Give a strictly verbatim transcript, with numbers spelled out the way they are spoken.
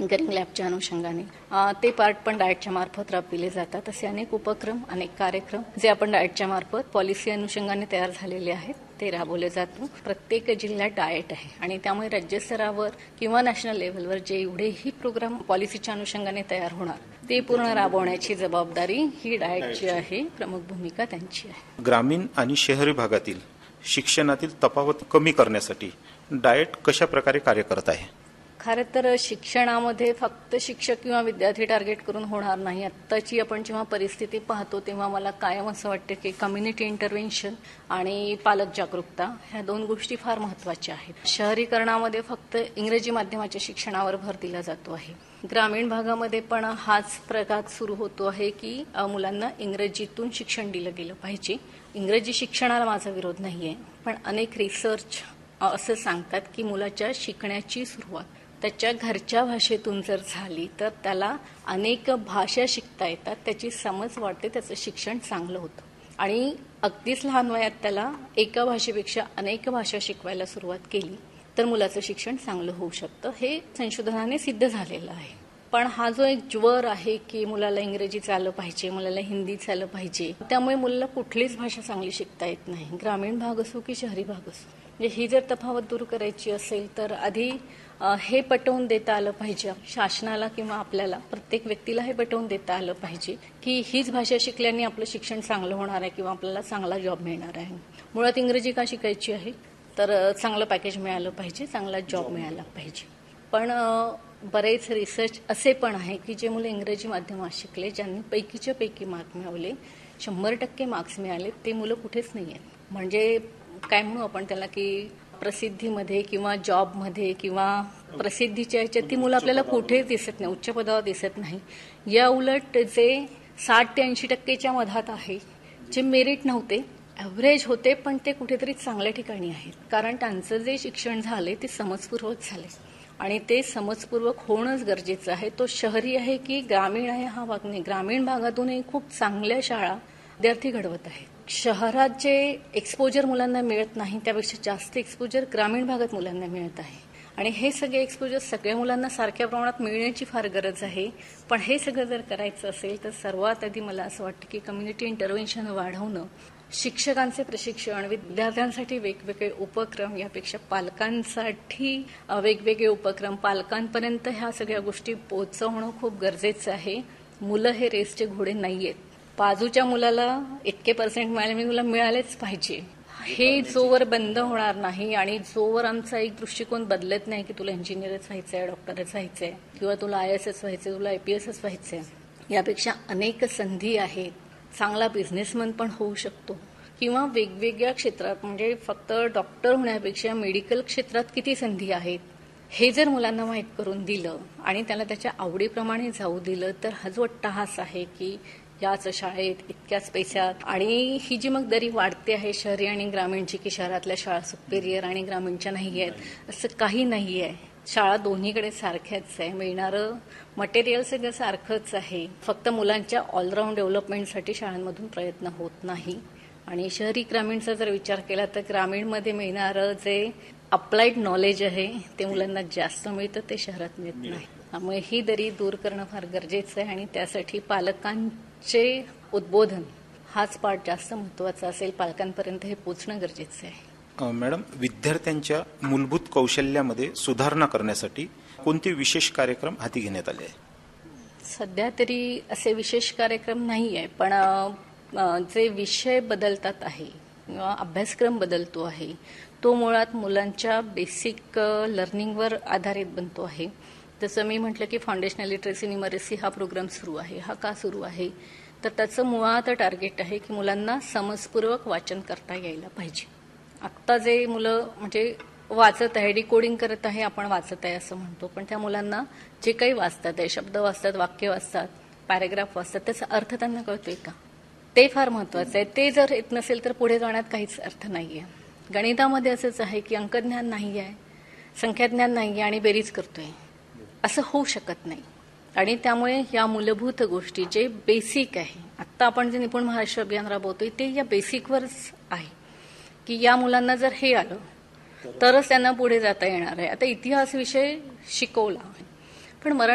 Tinkering लॅबच्या अनुषंगाने ते part पण डाएटच्या मार्फत राबविले जातात. असे अनेक उपक्रम, अनेक कार्यक्रम जे आपण डाएटच्या मार्फत पॉलिसी अनुषंगाने तयार झालेले आहेत ते राबवले जातो. प्रत्येक जिल्ह्यात डाएट आहे आणि त्यामुळे राज्यस्तरावर किंवा नॅशनल लेव्हलवर जे एवढेही प्रोग्राम पॉलिसीच्या अनुषंगाने तयार होणार ते पूर्ण राबवण्याची जबाबदारी ही डाएटची आहे, प्रमुख भूमिका त्यांची आहे. ग्रामीण आणि शहरी भागातील शिक्षणातील तफावत कमी करण्यासाठी डाएट कशा प्रकारे कार्य करत आहे? खरं तर शिक्षणामध्ये फक्त शिक्षक किंवा विद्यार्थी टार्गेट करून होणार नाही. आत्ताची आपण जेव्हा परिस्थिती पाहतो तेव्हा मला कायम असं वाटतं की कम्युनिटी इंटरव्हेन्शन आणि पालक जागरूकता ह्या दोन गोष्टी फार महत्त्वाच्या आहेत. शहरीकरणामध्ये फक्त इंग्रजी माध्यमाच्या शिक्षणावर भर दिला जातो आहे. ग्रामीण भागामध्ये पण हाच प्रकार सुरू होतो आहे की मुलांना इंग्रजीतून शिक्षण दिलं गेलं पाहिजे. इंग्रजी शिक्षणाला माझा विरोध नाहीये, पण अनेक रिसर्च असं सांगतात की मुलाच्या शिकण्याची सुरुवात त्याच्या घरच्या भाषेतून जर झाली तर त्याला अनेक भाषा शिकता येतात, त्याची समज वाढते, त्याचं शिक्षण चांगलं होतं. आणि अगदीच लहान वयात त्याला एका भाषेपेक्षा अनेक भाषा शिकवायला सुरुवात केली तर मुलाचं शिक्षण चांगलं होऊ शकतं. हे संशोधनाने सिद्ध झालेलं आहे. पण हा जो एक ज्वर आहे की मुलाला इंग्रजी आलं पाहिजे, मुलाला हिंदी आलं पाहिजे, त्यामुळे मुलाला कुठलीच भाषा चांगली शिकता येत नाही, ग्रामीण भाग असो की शहरी भाग असो. म्हणजे ही जर तफावत दूर करायची असेल तर आधी हे पटवून देता आलं पाहिजे शासनाला किंवा आपल्याला, प्रत्येक व्यक्तीला हे पटवून देता आलं पाहिजे की हीच भाषा शिकल्याने आपलं शिक्षण चांगलं होणार आहे किंवा आपल्याला चांगला जॉब मिळणार आहे. मुळात इंग्रजी का शिकायची आहे तर चांगलं पॅकेज मिळालं पाहिजे, चांगला जॉब मिळाला पाहिजे. पण बरेच रिसर्च असे पण आहे की जे मुलं इंग्रजी माध्यमात शिकले, ज्यांनी पैकीच्या पैकी मार्क मिळवले, शंभर टक्के मार्क्स मिळाले, ते मुलं कुठेच नाही आहेत. म्हणजे काय म्हणू आपण त्याला की प्रसिद्धीमध्ये किंवा जॉबमध्ये किंवा प्रसिद्धीच्या ह्याच्यात ती मुलं आपल्याला कुठेच दिसत नाही, उच्च पदावर दिसत नाही. या उलट जे साठ ते ऐंशी टक्केच्या मधात आहे, जे मेरिट नव्हते, ॲव्हरेज होते, पण ते कुठेतरी चांगल्या ठिकाणी आहेत. कारण त्यांचं जे शिक्षण झाले ते समजपूर्वक झाले आणि ते समजपूर्वक होणंच गरजेचं आहे. तो शहरी आहे की ग्रामीण आहे हा भाग नाही. ग्रामीण भागातूनही खूप चांगल्या शाळा विद्यार्थी घडवत आहेत. शहरात जे एक्सपोजर मुलांना मिळत नाही त्यापेक्षा जास्त एक्सपोजर ग्रामीण भागात मुलांना मिळत आहे. आणि हे सगळे एक्सपोजर सगळ्या मुलांना सारख्या प्रमाणात मिळण्याची फार गरज आहे. पण हे सगळं जर करायचं असेल तर सर्वात आधी मला असं वाटतं की कम्युनिटी इंटरव्हेन्शन वाढवणं, शिक्षकांचे प्रशिक्षण, विद्यार्थ्यांसाठी वेगवेगळे उपक्रम, यापेक्षा पालकांसाठी वेगवेगळे उपक्रम, पालकांपर्यंत ह्या सगळ्या गोष्टी पोहोचवणं खूप गरजेचं आहे. मुलं हे रेसचे घोडे नाहीयेत. बाजूच्या मुलाला इतके पर्सेंट मिळाले मी तुला मिळालेच पाहिजे हे जोवर बंद होणार नाही आणि जोवर आमचा एक दृष्टिकोन बदलत नाही की तुला इंजिनियरच व्हायचंय, डॉक्टरच व्हायचंय किंवा तुला आय एस एस व्हायचंय, तुला आय पी एसच व्हायचंय, यापेक्षा अनेक संधी आहेत. चांगला बिझनेसमन पण होऊ शकतो किंवा वेगवेगळ्या क्षेत्रात, म्हणजे फक्त डॉक्टर होण्यापेक्षा मेडिकल क्षेत्रात किती संधी आहेत हे जर मुलांना माहीत करून दिलं आणि त्याला त्याच्या आवडीप्रमाणे जाऊ दिलं तर हा जो अट्टाहास आहे की याच शाळेत इतक्याच पैशात, आणि ही जी मग दरी वाढते आहे शहरी आणि ग्रामीणची की शहरातल्या शाळा सुपेरियर आणि ग्रामीणच्या नाही आहेत, असं काही नाही आहे. शाळा दोन्हीकडे सारख्याच आहे, मिळणारं मटेरियल सगळं सारखंच आहे. फक्त मुलांच्या ऑलराऊंड डेव्हलपमेंटसाठी शाळांमधून प्रयत्न होत नाही. आणि शहरी ग्रामीणचा जर विचार केला तर ग्रामीणमध्ये मिळणारं जे अप्लाइड नॉलेज आहे ते मुलांना जास्त मिळतं, ते शहरात मिळत नाही. त्यामुळे ही दरी दूर करणं फार गरजेचं आहे आणि त्यासाठी पालकांचे उद्बोधन हाच पार्ट जास्त महत्वाचा असेल. पालकांपर्यंत हे पोहोचणं गरजेचं आहे. मॅडम, विद्यार्थ्यांच्या मूलभूत कौशल्यामध्ये सुधारणा करण्यासाठी कोणते विशेष कार्यक्रम हाती घेण्यात आले आहे? सध्या तरी असे विशेष कार्यक्रम नाही आहे, पण जे विषय बदलतात आहे किंवा अभ्यासक्रम बदलतो आहे तो मुळात मुलांच्या बेसिक लर्निंगवर आधारित बनतो आहे. जसं मी म्हटलं की फाउंडेशनल लिटरसी न्यूमरसी हा प्रोग्राम सुरू आहे. हा का सुरू आहे तर त्याचं मुळात टार्गेट आहे की मुलांना समजपूर्वक वाचन करता यायला पाहिजे. आत्ता जे मुलं म्हणजे वाचत आहे, डिकोडिंग करत आहे, आपण वाचत आहे असं म्हणतो, पण त्या मुलांना जे काही वाचतात आहे, शब्द वाचतात, वाक्य वाचतात, पॅरेग्राफ वाचतात, त्याचा अर्थ त्यांना कळतोय का, ते फार महत्वाचं आहे. ते जर येत नसेल तर पुढे जाण्यात काहीच अर्थ नाहीये. गणितामध्ये असंच आहे की अंकज्ञान नाही आहे, संख्याज्ञान नाही आहे आणि बेरीज करतोय, असं होऊ शकत नाही. आणि त्यामुळे या मूलभूत गोष्टी जे बेसिक आहे, आत्ता आपण जे निपुण महाराष्ट्र अभियान राबवतोय ते या बेसिकवरच आहे की या मुलांना जर हे आलं तरच त्यांना पुढे जाता येणार आहे. आता इतिहास विषय शिकवला, पण मराठी